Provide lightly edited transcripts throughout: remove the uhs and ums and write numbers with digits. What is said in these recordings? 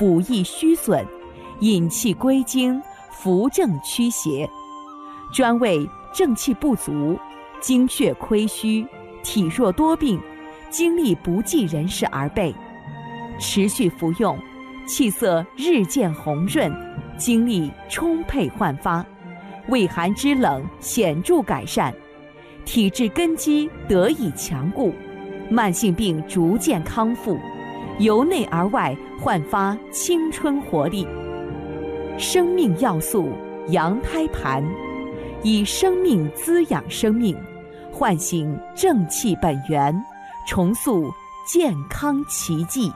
补益虚损，引气归经，扶正驱邪，专为正气不足、精血亏虚、体弱多病、精力不济人士而备。持续服用，气色日渐红润，精力充沛焕发，胃寒肢冷显著改善，体质根基得以强固，慢性病逐渐康复，由内而外焕发青春活力。生命要素羊胎盘，以生命滋养生命，唤醒正气本源，重塑健康奇迹。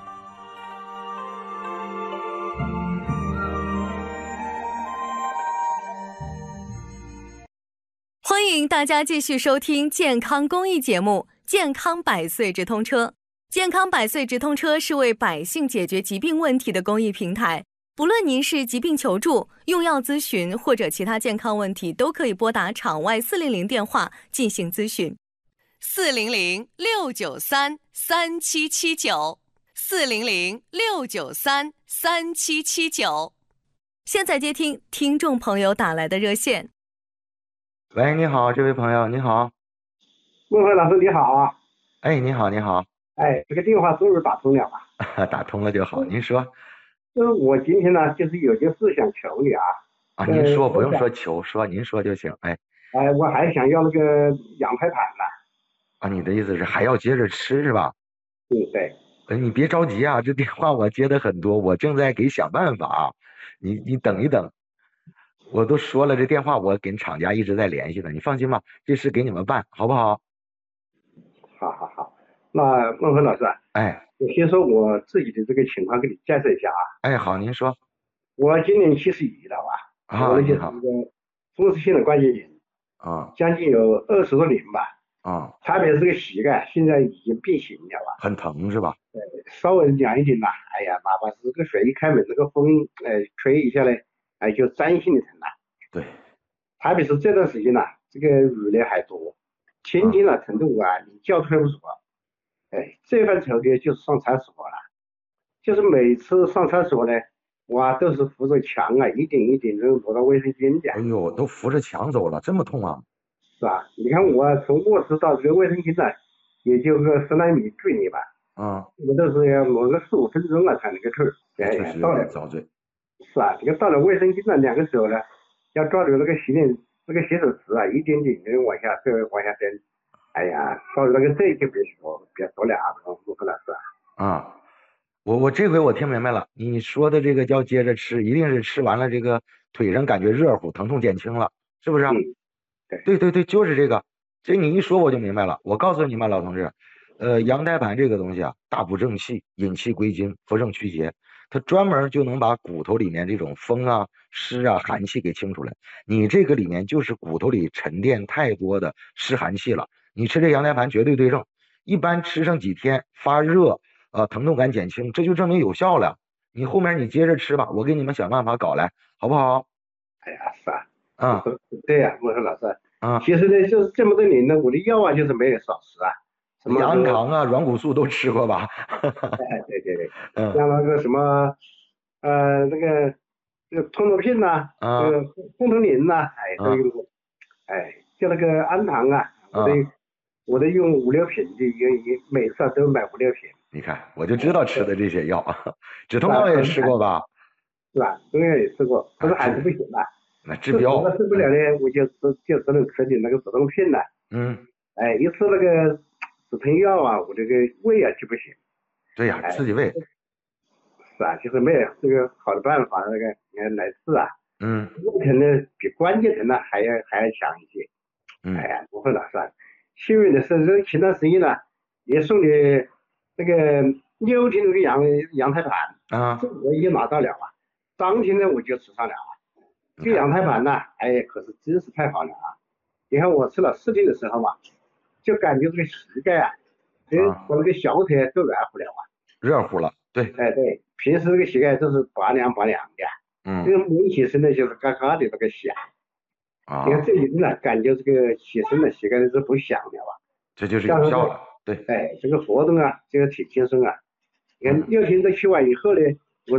欢迎大家继续收听健康公益节目《健康百岁直通车》。健康百岁直通车是为百姓解决疾病问题的公益平台，不论您是疾病求助、用药咨询或者其他健康问题，都可以拨打场外400电话进行咨询。400-693-3779，400-693-3779。现在接听听众朋友打来的热线。 喂，你好，这位朋友，你好。 孟和老师你好啊。 哎，你好，你好。 哎，这个电话终于打通了啊。 打通了就好，您说。 就是我今天呢，就是有件事想求你啊。 您说，不用说求，说您说就行。 我还想要那个羊胎盘呢。 你的意思是还要接着吃是吧？ 对。 你别着急啊，这电话我接的很多，我正在给想办法啊。你等一等。我都说了，这电话我跟厂家一直在联系的，你放心吧，这事给你们办，好不好？ 好。那孟和老师，我先说我自己的这个情况给你介绍一下啊。 好，您说。 我今年71了啊。我就是一个风湿性的关节炎将近有20多年吧。特别是这个膝盖现在已经变形了吧， 很疼是吧？ 对，稍微凉一点啦，哪怕是这个水一开门，这个风吹一下呢，就粘性的疼了。对，特别是这段时间呢，这个雨呢还多，天气呢程度你叫出来不着。这番愁呢就是上厕所了，就是每次上厕所呢，我都是扶着墙一点一点扔挪到卫生间的。 哎呦，都扶着墙走了，这么痛啊？ 是吧？你看我从卧室到这个卫生间呢，也就个10来米距离吧。我都是要挪个4-5分钟才能够去。 确实有点遭罪。 是啊，这个到了卫生间呢，2个手呢，要抓住那个洗手池一点点的往下蹬。到了那个这就别说了孟和老师。 我这回我听明白了，你说的这个叫接着吃，一定是吃完了这个腿上感觉热乎，疼痛减轻了，是不是？对，就是这个。这你一说我就明白了。我告诉你们老同志，羊胎盘这个东西大补正气，引气归经，扶正驱邪，它专门就能把骨头里面这种风湿寒气给清出来。你这个里面就是骨头里沉淀太多的湿寒气了，你吃这羊胎盘绝对对症。一般吃上几天发热疼痛感减轻，这就证明有效了。你后面你接着吃吧，我给你们想办法搞来，好不好？ 是啊。对呀，孟和老师。其实呢，就是这么多年呢，我的药就是没有少吃什么安糖软骨素都吃过吧？ 对。像那个什么那个通络片这个风头灵都用过。就那个安糖我都用5-6瓶的，也每次都买5-6瓶。 你看，我就知道吃的这些药，止痛药也吃过吧？ 是吧？中药也吃过，可是还是不行了。 那治标。 治不了呢，我就只能吃点那个止痛片了。一吃那个止痛药我这个胃就不行。 对呀，刺激胃。 是啊，就是没有这个好的办法来治胃疼呢比关节疼呢还要强一些。孟和老师幸运的是前段时间呢也送你那个6天这个羊胎盘这我已经拿到了当天呢我就吃上了这羊胎盘呢可是真是太好了你看我吃了4天的时候就感觉这个膝盖我那个小腿都软乎了热乎了。对。 对，平时这个膝盖都是拔凉的。这个摸起身呢就是嘎嘎的那个响。你看这一次呢感觉这个起身的膝盖是不响了这就是有效了。对。 这个活动这个挺轻松你看6天都吃完以后呢，